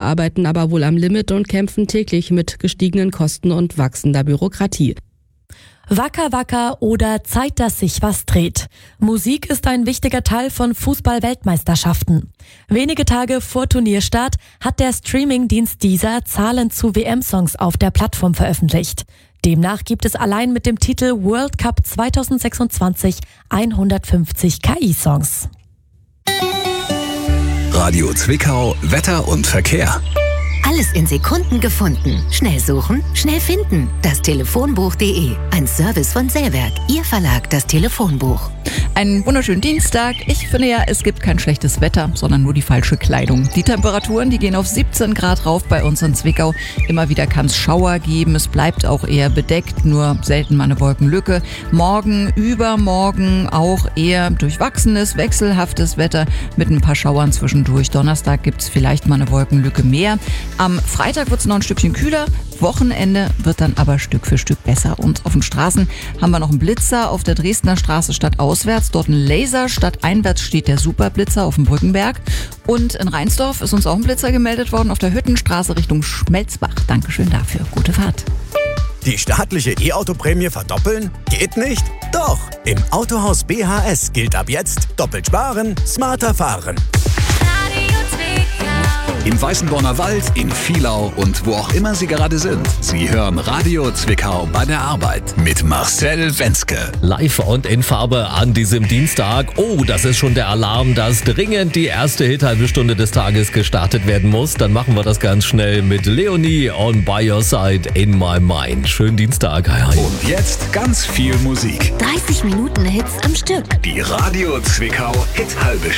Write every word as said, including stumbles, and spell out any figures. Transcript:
arbeiten aber wohl am Limit und kämpfen täglich mit gestiegenen Kosten und wachsender Bürokratie. Wacker Wacker oder Zeit, dass sich was dreht. Musik ist ein wichtiger Teil von Fußball-Weltmeisterschaften. Wenige Tage vor Turnierstart hat der Streamingdienst Deezer Zahlen zu W M-Songs auf der Plattform veröffentlicht. Demnach gibt es allein mit dem Titel World Cup zwanzig sechsundzwanzig hundertfünfzig K I-Songs. Radio Zwickau, Wetter und Verkehr. Alles in Sekunden gefunden. Schnell suchen, schnell finden. Das Telefonbuch punkt de. Ein Service von Säwerk. Ihr Verlag, das Telefonbuch. Einen wunderschönen Dienstag. Ich finde ja, es gibt kein schlechtes Wetter, sondern nur die falsche Kleidung. Die Temperaturen, die gehen auf siebzehn Grad rauf bei uns in Zwickau. Immer wieder kann es Schauer geben. Es bleibt auch eher bedeckt, nur selten mal eine Wolkenlücke. Morgen, übermorgen auch eher durchwachsenes, wechselhaftes Wetter mit ein paar Schauern zwischendurch. Donnerstag gibt es vielleicht mal eine Wolkenlücke mehr. Am Freitag wird es noch ein Stückchen kühler. Wochenende wird dann aber Stück für Stück besser. Und auf den Straßen haben wir noch einen Blitzer auf der Dresdner Straße stadtauswärts. Dort ein Laser. Stadteinwärts steht der Superblitzer auf dem Brückenberg. Und in Rheinsdorf ist uns auch ein Blitzer gemeldet worden auf der Hüttenstraße Richtung Schmelzbach. Dankeschön dafür. Gute Fahrt. Die staatliche E-Auto-Prämie verdoppeln? Geht nicht? Doch! Im Autohaus B H S gilt ab jetzt doppelt sparen, smarter fahren. Im Weißenborner Wald, in Vielau und wo auch immer Sie gerade sind. Sie hören Radio Zwickau bei der Arbeit mit Marcel Wenzke. Live und in Farbe an diesem Dienstag. Oh, das ist schon der Alarm, dass dringend die erste Hit-halbe Stunde des Tages gestartet werden muss. Dann machen wir das ganz schnell mit Leonie on By Your Side in My Mind. Schönen Dienstag. Hi, hi. Und jetzt ganz viel Musik. dreißig Minuten Hits am Stück. Die Radio Zwickau Hit-halbe Stunde.